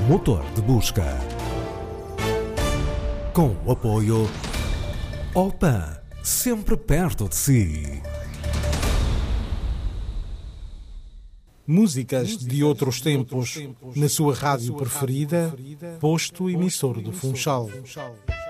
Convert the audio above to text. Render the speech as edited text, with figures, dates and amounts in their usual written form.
motor de busca. Com o apoio Opan, sempre perto de si. Músicas de outros tempos, na sua rádio preferida, posto emissor do Funchal.